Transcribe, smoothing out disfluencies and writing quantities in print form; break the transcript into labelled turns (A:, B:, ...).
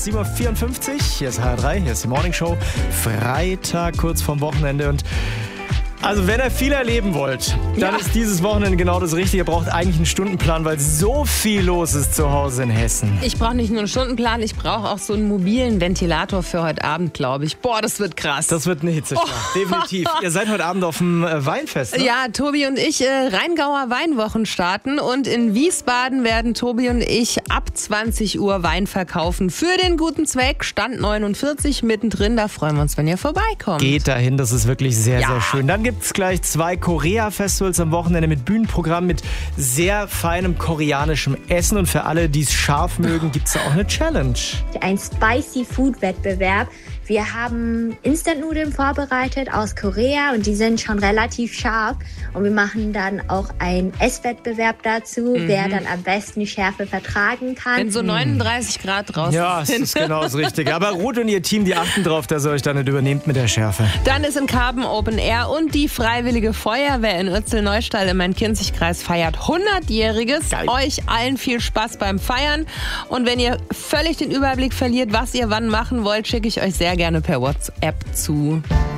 A: ist 7.54 Uhr, hier ist HR3, hier ist die Morning Show. Freitag, kurz vorm Wochenende und also wenn ihr viel erleben wollt, dann ist dieses Wochenende genau das Richtige. Ihr braucht eigentlich einen Stundenplan, weil so viel los ist zu Hause in Hessen.
B: Ich brauche nicht nur einen Stundenplan, ich brauche auch so einen mobilen Ventilator für heute Abend, glaube ich. Boah, das wird krass.
A: Das wird eine Hitzeschlacht, definitiv. Ihr seid heute Abend auf dem Weinfest, ne?
B: Ja, Tobi und ich Rheingauer Weinwochen starten und in Wiesbaden werden Tobi und ich ab 20 Uhr Wein verkaufen für den guten Zweck. Stand 49 mittendrin, da freuen wir uns, wenn ihr vorbeikommt.
A: Geht dahin, das ist wirklich sehr, sehr schön. Dann gibt es gleich 2 Korea-Festivals am Wochenende mit Bühnenprogramm, mit sehr feinem koreanischem Essen. Und für alle, die es scharf mögen, gibt es auch eine Challenge.
C: Ein Spicy Food Wettbewerb. Wir haben Instant-Nudeln vorbereitet aus Korea und die sind schon relativ scharf. Und wir machen dann auch einen Esswettbewerb dazu, wer dann am besten die Schärfe vertragen kann.
B: Wenn so 39 Grad draußen
A: Ja,
B: sind.
A: das ist genau das Richtige. Aber Ruth und ihr Team, die achten drauf, dass ihr euch da nicht übernehmt mit der Schärfe.
B: Dann ist in Karben Open Air und die Freiwillige Feuerwehr in Uerzel-Neustadt im Main-Kinzig-Kreis feiert 100-jähriges.
A: Geil.
B: Euch allen viel Spaß beim Feiern. Und wenn ihr völlig den Überblick verliert, was ihr wann machen wollt, schicke ich euch sehr gerne per WhatsApp zu.